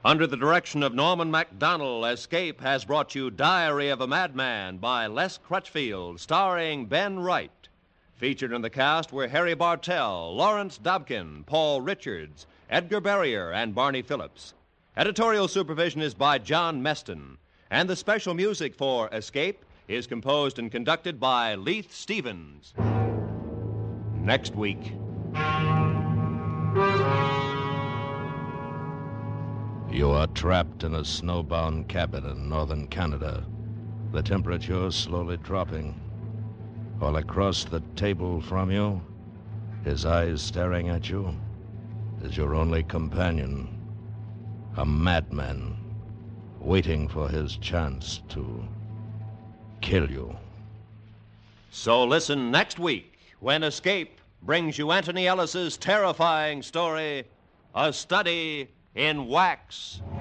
Under the direction of Norman Macdonnell, Escape has brought you Diary of a Madman by Les Crutchfield, starring Ben Wright. Featured in the cast were Harry Bartell, Lawrence Dobkin, Paul Richards, Edgar Barrier, and Barney Phillips. Editorial supervision is by John Meston, and the special music for Escape is composed and conducted by Leith Stevens. Next week. You are trapped in a snowbound cabin in northern Canada. The temperature is slowly dropping. All across the table from you, his eyes staring at you, is your only companion, a madman waiting for his chance to kill you. So listen next week when Escape brings you Anthony Ellis's terrifying story, A Study in Wax.